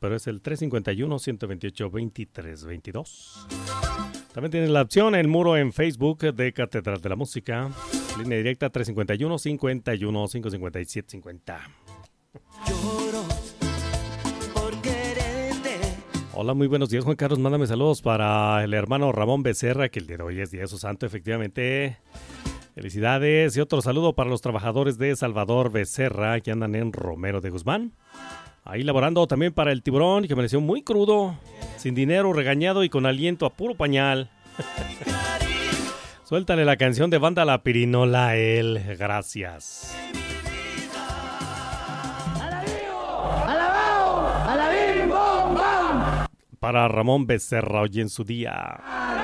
pero es el 351-128-2322. También tienes la opción, el muro en Facebook de Catedral de la Música. Línea directa 351-51-557-50. Hola, muy buenos días, Juan Carlos. Mándame saludos para el hermano Ramón Becerra, que el día de hoy es Día de su Santo, efectivamente. Felicidades y otro saludo para los trabajadores de Salvador Becerra que andan en Romero de Guzmán. Ahí laborando también para el Tiburón, que amaneció muy crudo, sin dinero, regañado y con aliento a puro pañal. Suéltale la canción de Banda La Pirinola a él. Gracias. Para Ramón Becerra hoy en su día.